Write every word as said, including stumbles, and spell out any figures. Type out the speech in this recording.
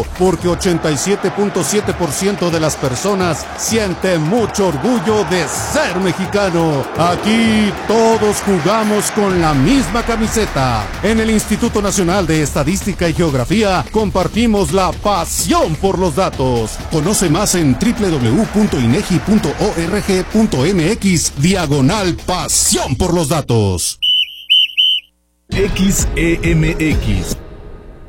porque ochenta y siete punto siete por ciento de las personas siente mucho orgullo de ser mexicano. Aquí todos jugamos con la misma camiseta. En el Instituto Nacional de Estadística y Geografía compartimos la pasión por los datos. Conoce más en doble u doble u doble u punto inegi punto org punto mx diagonal pasión por los datos. X E M X